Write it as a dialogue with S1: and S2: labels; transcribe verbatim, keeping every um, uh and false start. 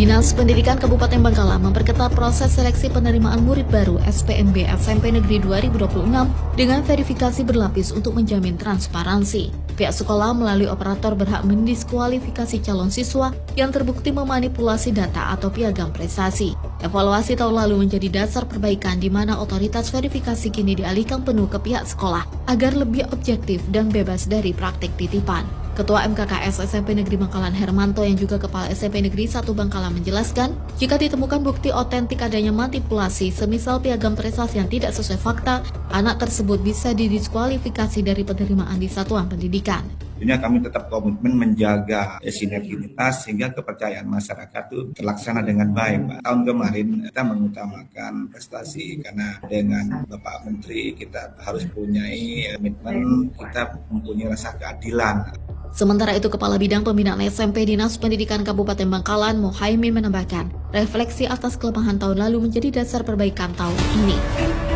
S1: Dinas Pendidikan Kabupaten Bangkalan memperketat proses seleksi penerimaan murid baru S P M B S M P Negeri dua ribu dua puluh enam dengan verifikasi berlapis untuk menjamin transparansi. Pihak sekolah melalui operator berhak mendiskualifikasi calon siswa yang terbukti memanipulasi data atau piagam prestasi. Evaluasi tahun lalu menjadi dasar perbaikan di mana otoritas verifikasi kini dialihkan penuh ke pihak sekolah agar lebih objektif dan bebas dari praktik titipan. Ketua M K K S S M P Negeri Bangkalan Hermanto yang juga Kepala S M P Negeri satu Bangkalan menjelaskan, jika ditemukan bukti otentik adanya manipulasi, semisal piagam prestasi yang tidak sesuai fakta, anak tersebut bisa didiskualifikasi dari penerimaan di satuan pendidikan.
S2: Tentunya kami tetap komitmen menjaga sinergitas sehingga kepercayaan masyarakat itu terlaksana dengan baik, Pak. Tahun kemarin kita mengutamakan prestasi karena dengan Bapak Menteri kita harus punyai komitmen, kita mempunyai rasa keadilan.
S1: Sementara itu, Kepala Bidang Pembinaan S M P Dinas Pendidikan Kabupaten Bangkalan, Muhaimin menambahkan, refleksi atas kelemahan tahun lalu menjadi dasar perbaikan tahun ini.